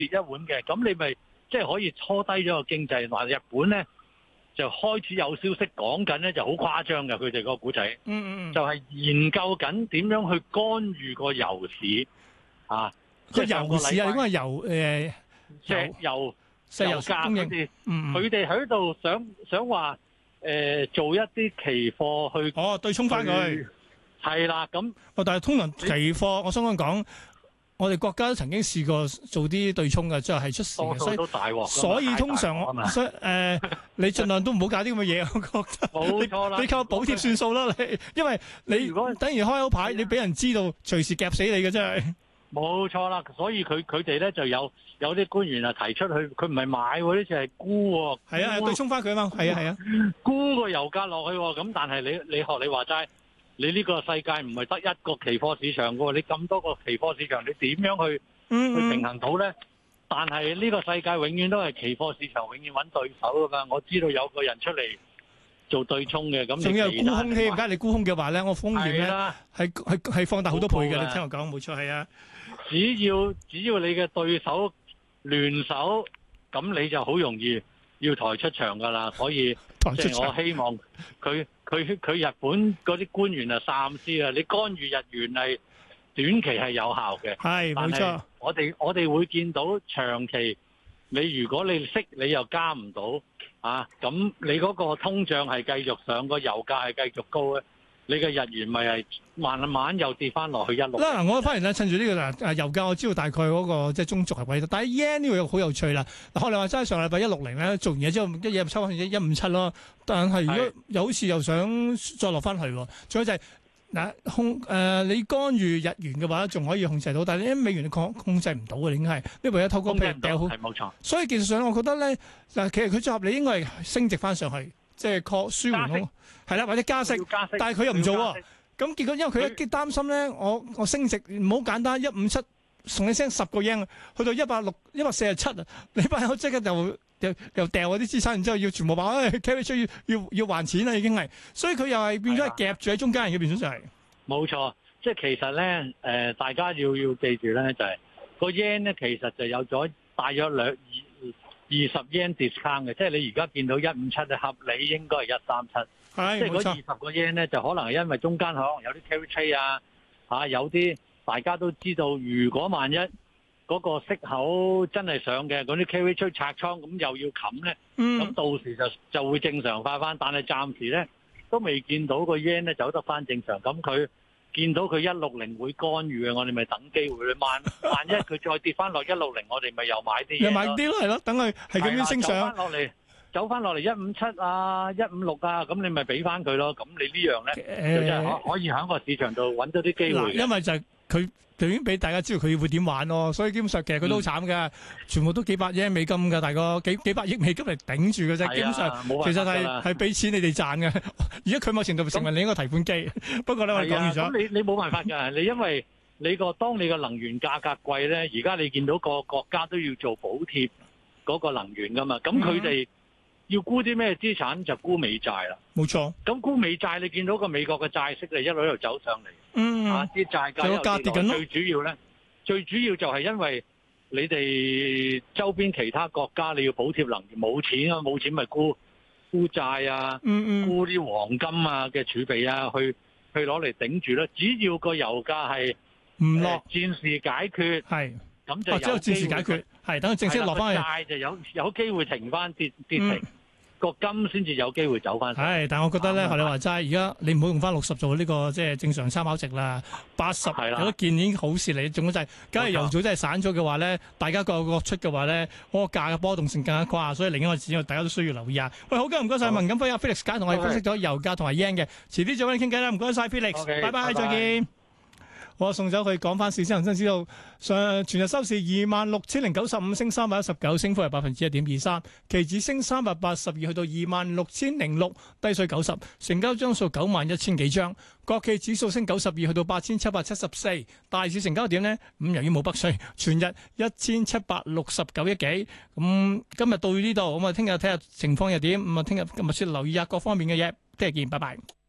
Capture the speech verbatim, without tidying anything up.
跌一碗嘅，咁你咪即係可以拖低咗個經濟。嗱，日本咧就開始有消息講緊咧，就好誇張嘅，佢哋個古仔， 嗯嗯嗯， 就係研究緊點樣去干預個油市啊， 個即係上個油市啊，應該禮拜係油誒石油石油價供應嗰啲， 嗯嗯， 佢哋喺度想想話誒做一啲期貨去哦對沖翻佢。 去係啦，咁哦，但係通常期貨，我想講講，我哋國家都曾經試過做啲對沖嘅，即係係出事多嘅，所以數都大鑊㗎嘛， 所以通常我太大鑊啊嘛所以誒，你盡量都唔好搞啲咁嘅嘢，我覺得。 冇錯啦， 你靠補貼算數啦，你因為你如果等於開口牌，你俾人知道隨時夾死你嘅真係。 冇錯啦，所以佢佢哋咧就有有啲官員啊提出去，佢唔係買喎，呢次係沽喎， 係啊，係對沖翻佢啊嘛，係啊係啊。 沽個油價落去喎，咁但係你你學你話齋，你呢個世界唔係得一個期貨市場嘅喎，你咁多個期貨市場，你點樣去嗯去平嗯， 衡到咧？但係呢個世界永遠都係期貨市場，永遠揾對手噶嘛。我知道有個人出嚟做對沖嘅，咁仲要係沽你其他空添，而家你沽空嘅話咧，我風險咧係啦， 係係係放大好多倍嘅。 好高㗎你聽我講冇錯係啊。 只要只要你嘅對手聯手，咁你就好容易要抬出場噶啦。所以抬出即係我場。 希望佢佢佢日本嗰啲官員啊三思啊，你干預日元係短期係有效嘅，但係係冇錯。 我哋我哋會見到長期，你如果你息你又加唔到啊，咁你嗰個通脹係繼續上，個油價係繼續高咧，你嘅日元咪係慢慢又跌翻落去一六。 嗱，我反而咧趁住呢、個嗱誒油價，我知道大概嗰、個即係中軸係位，但係 yen 呢個好有趣啦。嗱，我哋話齋上禮拜一六零咧做完嘢之後，一嘢抽翻一一五七咯。但係如果係又好似又想再落翻去喎，仲有就係、嗱控誒、呃你干預日元嘅話，仲可以控制到，但係你美元你控控制唔到嘅，已經係你唯有透過譬如掉好。 係冇錯， 所以技術上，我覺得咧嗱，其實佢最合理應該係升值翻上去，即係確舒緩加息好係啦，或者加息。 要加息， 但係佢又唔做喎要加息咁結果因為佢一啲擔心咧，我我升值唔好簡單，一五七同你升十個 yen，去到一百六、一百四十七啊！你班友即刻就又又掉嗰啲資產，然之後要全部話誒 carry 出要要要還錢啦，已經係，所以佢又係變咗係夾住喺中間人嘅變咗就係。 冇錯，即係其實咧，誒、呃、大家要要記住咧，就係、個 yen 咧，其實就有咗大約兩二二十 yen discount 嘅，即係你而家見到一五七咧，合理應該係一三七。 係冇錯即係嗰二十個 yen 咧，就可能係因為中間可能有啲 carry trade 啊，嚇、有啲大家都知道，如果萬一嗰個息口真係上嘅，嗰啲 carry trade 拆倉，咁又要冚咧，咁、 嗯到時就就會正常化翻。但係暫時咧都未見到個 yen 咧走得翻正常，咁佢見到佢一六零會干預嘅，我哋咪等機會。萬萬一佢再跌翻落一六零，我哋咪又買啲嘢又買啲咯，係咯，等佢係咁樣升走上翻。落嚟，走翻落嚟一五七啊，一五六啊，咁你咪俾翻佢咯。咁你呢樣咧，就真係可可以喺個市場度揾到啲機嗱， 會嘅。 因為就係佢就已經俾大家知道佢會點玩咯，所以基本上其實佢都好慘㗎，全部都幾百億美金㗎，大哥幾幾百億美金嚟頂住嘅啫。基本上係啊冇其實係辦法㗎啦係俾錢你哋賺嘅，而家佢某程度成為另一個提款機。不過咧，我哋講係啊， 完咗， 咁你你冇辦法㗎，你因為你個當你個能源價格貴咧，而家你見到個國家都要做補貼嗰個能源㗎嘛，咁佢哋要沽啲咩資產就沽美債啦。 冇錯， 咁沽美債，你見到個美國嘅債息就一路一路走上嚟。 嗯， 啊！啲債價仲有又價跌緊咯最主要咧，最主要就係因為你哋周邊其他國家你要補貼能源冇錢啊，冇錢咪沽沽債啊， 嗯嗯， 沽啲黃金啊嘅儲備啊，去去攞嚟頂住啦。只要個油價係唔落呃暫時解決， 係， 咁就哦，只有有暫時解決，係等佢正式落翻去。 債就有有機會停翻跌跌停， 嗯個金先至有機會走翻。 係，但係我覺得咧， 啱啊學你話齋，而家你唔好用翻六十做呢個即係正常參考值啦，八十係啦有得見已經好事嚟。仲有就係，假如油組真係散咗嘅話咧，大家各有各出嘅話咧，嗰個價嘅波動性更加誇，所以另一個指標大家都需要留意下。喂，好嘅，唔該晒好文錦輝阿 Felix 解同我哋分析咗油價同埋 yen 嘅，遲啲再揾你傾偈啦。唔該晒 Felix， OK， 拜拜， 拜拜再見。我送走佢講翻市，先恒生指數上全日收市二萬六千零九十五，升三百一十九，升幅係百分之一點二三。期指升三百八十二，去到二萬六千零六，低水九十，成交張數九萬一千幾張。國企指數升九十二，去到八千七百七十四。大市成交點呢？咁由於冇北水，全日一千七百六十九億幾。咁今日到呢度，咁啊聽日睇下情況又點。咁啊聽日密切留意下各方面嘅嘢。聽日見，拜拜。